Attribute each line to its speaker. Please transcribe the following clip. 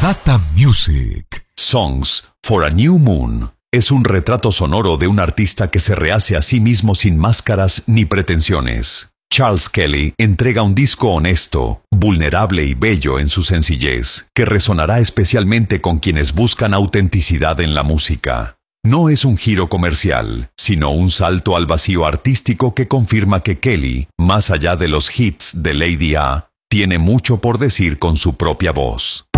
Speaker 1: Data Music.
Speaker 2: Songs for a New Moon es un retrato sonoro de un artista que se rehace a sí mismo sin máscaras ni pretensiones. Charles Kelly entrega un disco honesto, vulnerable y bello en su sencillez, que resonará especialmente con quienes buscan autenticidad en la música. No es un giro comercial, sino un salto al vacío artístico que confirma que Kelly, más allá de los hits de Lady A, tiene mucho por decir con su propia voz.